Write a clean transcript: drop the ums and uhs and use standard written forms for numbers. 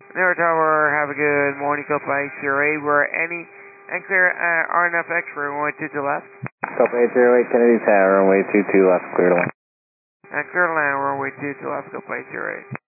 Never Tower, have a good morning, Copa 808. We're and clear RNFX for runway 22 left. Copa 808, Kennedy Tower, runway 22 left, clear to land. And clear to land, runway 22 left, Copa 808.